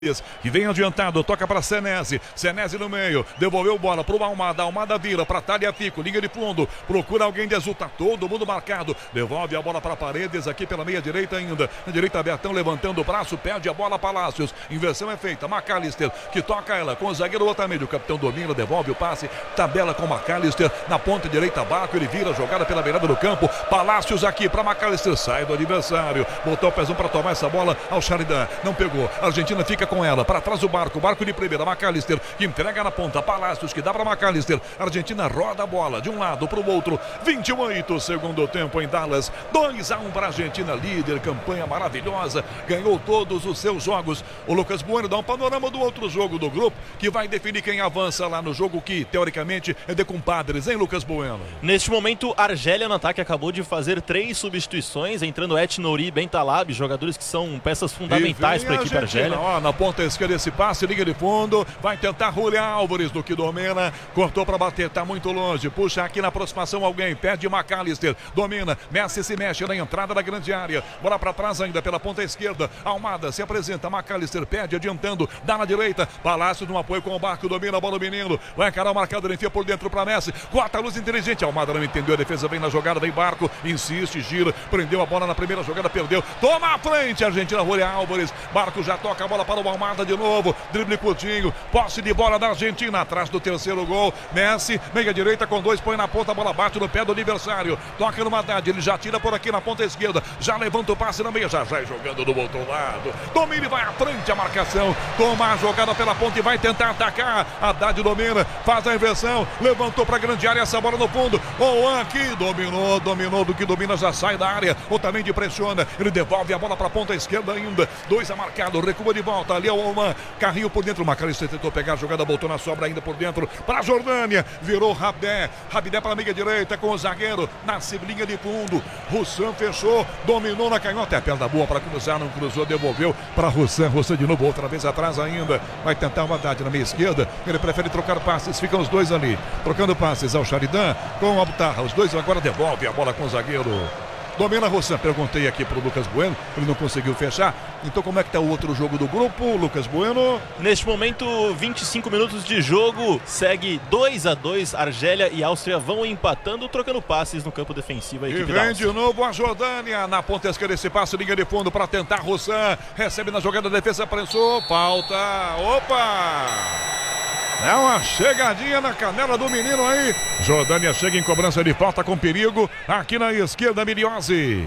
Que vem adiantado, toca para Senesi no meio, devolveu bola para o Almada, Almada vira para Tagliafico, linha de fundo, procura alguém de azul, tá todo mundo marcado, devolve a bola para Paredes, aqui pela meia direita ainda, na direita Bertão levantando o braço, perde a bola Palácios, inversão é feita, McAllister, que toca ela com o zagueiro Otamendi, o capitão domina, devolve o passe, tabela com McAllister, na ponta direita Barco, ele vira a jogada pela beirada do campo, Palácios aqui para McAllister, sai do adversário, botou o pezão para tomar essa bola ao Sheridan, não pegou, a Argentina fica com ela, para trás o Barco de primeira, McAllister, que entrega na ponta, Palácios, que dá para McAllister, Argentina roda a bola de um lado para o outro, 28 segundo tempo em Dallas, 2-1 para a Argentina, líder, campanha maravilhosa, ganhou todos os seus jogos, o Lucas Bueno dá um panorama do outro jogo do grupo, que vai definir quem avança lá no jogo que, teoricamente, é de compadres, hein, Lucas Bueno? Neste momento, Argélia no ataque acabou de fazer 3 substituições, entrando Etnori e Bentalab, jogadores que são peças fundamentais para a equipe Argélia. Ó, na ponta esquerda esse passe, liga de fundo, vai tentar Julián Álvares do que domina, cortou para bater, tá muito longe, puxa aqui na aproximação alguém, perde McAllister, domina, Messi se mexe na entrada da grande área, bola para trás ainda pela ponta esquerda, Almada se apresenta, McAllister perde adiantando, dá na direita, Palácio no apoio com o Barco, domina a bola o menino, vai encarar o marcador, enfia por dentro para Messi, corta a luz inteligente, Almada não entendeu, a defesa vem na jogada, vem Barco, insiste, gira, prendeu a bola na primeira jogada, perdeu, toma a frente, Argentina, Julián Álvares, Barco já toca a bola para o Almada de novo, drible curtinho, posse de bola da Argentina, atrás do terceiro gol, Messi, meia direita com 2, põe na ponta, a bola bate no pé do adversário, toca no Haddad, ele já tira por aqui na ponta esquerda, já levanta o passe na meia, já jogando do outro lado, domina e vai à frente a marcação, toma a jogada pela ponta e vai tentar atacar, Haddad domina, faz a inversão, levantou para a grande área, essa bola no fundo, Oan aqui, dominou do que domina, já sai da área, Otamendi pressiona, ele devolve a bola para a ponta esquerda ainda, 2 a marcado, recua de volta, ali é o Oman, carrinho por dentro, o McAllister tentou pegar a jogada, botou na sobra ainda por dentro, para a Jordânia, virou Rabé para a meia direita com o zagueiro, na linha de fundo, Russan fechou, dominou na canhota, é a perna boa para cruzar, não cruzou, devolveu para Russan de novo, outra vez atrás ainda, vai tentar o Haddad na meia esquerda, ele prefere trocar passes, ficam os dois ali, trocando passes ao Sheridan com o Abtarra, os dois agora devolvem a bola com o zagueiro. Domina Russan, perguntei aqui pro Lucas Bueno, ele não conseguiu fechar, então como é que tá o outro jogo do grupo, Lucas Bueno? Neste momento, 25 minutos de jogo, segue 2-2, Argélia e Áustria vão empatando, trocando passes no campo defensivo. E vem de novo a Jordânia, na ponta esquerda esse passe, linha de fundo para tentar Russan, recebe na jogada, a defesa prensou, falta, opa! É uma chegadinha na canela do menino aí. Jordânia chega em cobrança de falta com perigo. Aqui na esquerda, Miliose.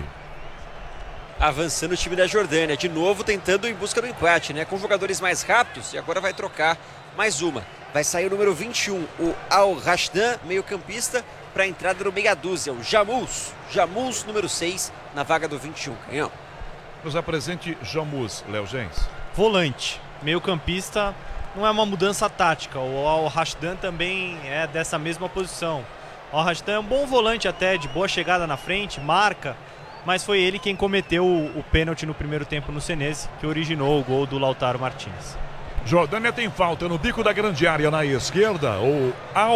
Avançando o time da Jordânia. De novo tentando em busca do empate, né? Com jogadores mais rápidos. E agora vai trocar mais uma. Vai sair o número 21, o Al-Rashdan, meio campista, para a entrada do meia dúzia, o Jamous. Jamous, número 6, na vaga do 21. Canhão. Nos apresente Jamous, Léo Gens. Volante, meio campista. Não é uma mudança tática, o Al-Rashdan também é dessa mesma posição. O Al-Rashdan é um bom volante até, de boa chegada na frente, marca, mas foi ele quem cometeu o pênalti no primeiro tempo no Senesi, que originou o gol do Lautaro Martínez. Jordânia tem falta no bico da grande área na esquerda, o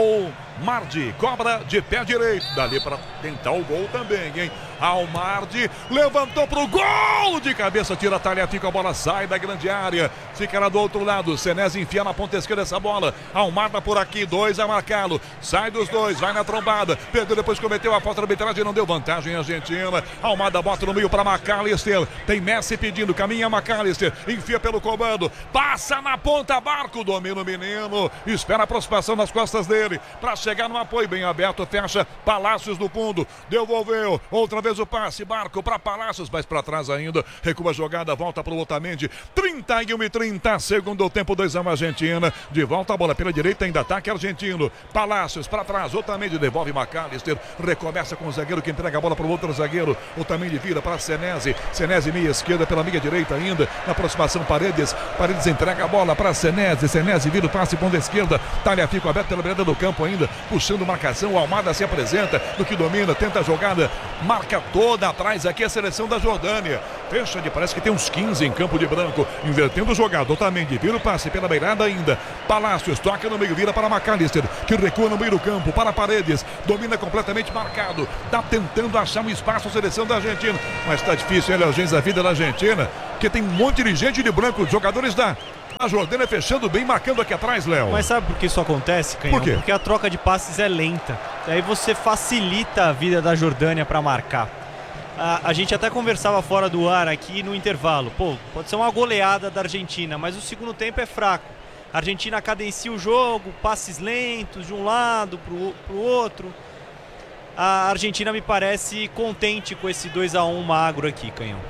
Almardi cobra de pé direito, dali para tentar o gol também, hein? Almardi levantou pro gol de cabeça, tira a Tagliafico, a bola sai da grande área, fica lá do outro lado, Senesi enfia na ponta esquerda essa bola, Almada por aqui, 2 a marcá-lo, sai dos dois, vai na trombada, perdeu, depois cometeu a falta da arbitragem, não deu vantagem a Argentina, Almada bota no meio para McAllister, tem Messi pedindo, caminha McAllister, enfia pelo comando, passa na ponta, Barco, domina o menino, espera a aproximação nas costas dele, para chegar no apoio, bem aberto, fecha, Palácios no fundo, devolveu, outra vez o passe, Barco para Palácios, mais para trás ainda, recua a jogada, volta para o Otamendi, 31-30, segundo tempo, 2 a 1 Argentina, de volta a bola pela direita, ainda ataque argentino, Palácios para trás, Otamendi devolve McAllister, recomeça com o zagueiro que entrega a bola para o outro zagueiro, Otamendi vira para Senesi meia esquerda pela meia direita ainda, na aproximação Paredes entrega a bola para Senesi vira o passe ponta esquerda, Tagliafico aberto pela beirada do campo ainda, puxando marcação, o Almada se apresenta, no que domina, tenta a jogada, marca toda atrás aqui a seleção da Jordânia, fecha de, parece que tem uns 15 em campo de branco, invertendo o jogado, Otamendi vira o passe pela beirada ainda, Palácios toca no meio, vira para McAllister, que recua no meio do campo, para Paredes, domina completamente marcado, tá tentando achar um espaço a seleção da Argentina, mas tá difícil, a vida da Argentina, porque tem um monte de gente de branco, jogadores da A Jordânia fechando bem, marcando aqui atrás, Léo. Mas sabe por que isso acontece, Canhão? Por quê? Porque a troca de passes é lenta. Daí você facilita a vida da Jordânia para marcar. A gente até conversava fora do ar aqui no intervalo. Pô, pode ser uma goleada da Argentina, mas o segundo tempo é fraco. A Argentina cadencia o jogo, passes lentos de um lado pro outro. A Argentina me parece contente com esse 2-1 magro aqui, Canhão.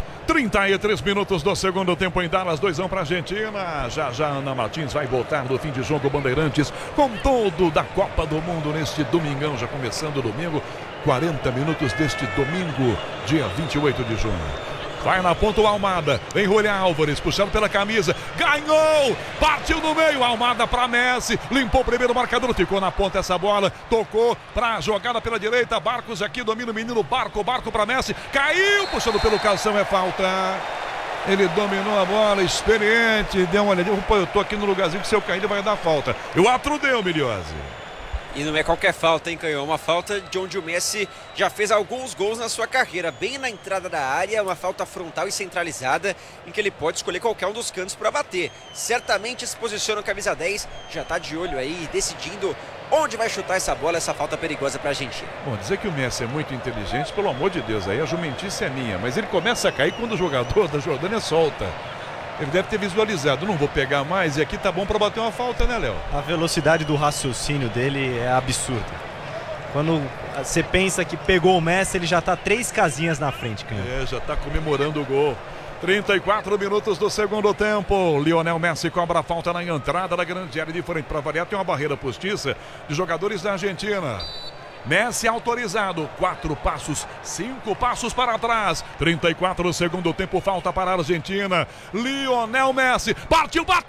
33 minutos do segundo tempo em Dallas, 2-1 para a Argentina. Já Ana Martins vai botar no fim de jogo Bandeirantes com todo da Copa do Mundo neste domingão, já começando o domingo, 40 minutos deste domingo, dia 28 de junho. Vai na ponta o Almada, vem Julián Álvares, puxando pela camisa, ganhou, partiu no meio, Almada para Messi, limpou o primeiro marcador, ficou na ponta essa bola, tocou para jogada pela direita, Barcos aqui, domina o menino Barco para Messi, caiu, puxando pelo calção, é falta. Ele dominou a bola, experiente, deu uma olhadinha, pô, eu tô aqui no lugarzinho que se eu cair ele vai dar falta. E o outro deu, Miliose. E não é qualquer falta, hein, Canhão? Uma falta de onde o Messi já fez alguns gols na sua carreira. Bem na entrada da área, uma falta frontal e centralizada, em que ele pode escolher qualquer um dos cantos para bater. Certamente se posiciona o camisa 10, já está de olho aí, decidindo onde vai chutar essa bola, essa falta perigosa para a Argentina. Bom, dizer que o Messi é muito inteligente, pelo amor de Deus, aí a jumentice é minha. Mas ele começa a cair quando o jogador da Jordânia solta. Ele deve ter visualizado, não vou pegar mais, e aqui tá bom para bater uma falta, né, Léo? A velocidade do raciocínio dele é absurda. Quando você pensa que pegou o Messi, ele já tá 3 casinhas na frente, Canhão. É, já tá comemorando o gol. 34 minutos do segundo tempo. Lionel Messi cobra a falta na entrada da grande área de frente. Para variar, tem uma barreira postiça de jogadores da Argentina. Messi autorizado, 4 passos, 5 passos para trás. 34 no segundo tempo, falta para a Argentina. Lionel Messi, partiu, bateu!